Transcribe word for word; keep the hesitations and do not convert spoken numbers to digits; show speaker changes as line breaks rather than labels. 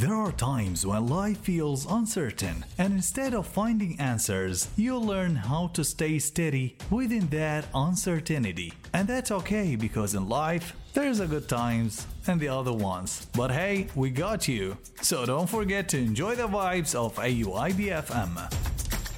There are times when life feels uncertain, and instead of finding answers, you learn how to stay steady within that uncertainty. And that's okay because in life, there's a good times and the other ones. But hey, we got you. So don't forget to enjoy the vibes of A U I B F M.